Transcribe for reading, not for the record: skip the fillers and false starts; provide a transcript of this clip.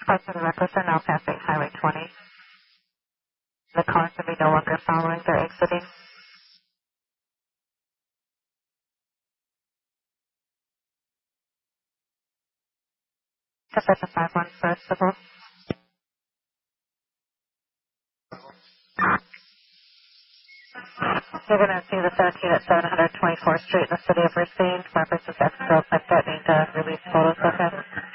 Cars to the records are now passing Highway 20. The cars will be no longer following, they're exiting. Just at the 5-1 first of all. You're going to see the 17 at 724th Street in the city of Racine. Reference is exfilled by threatening to release photos of him.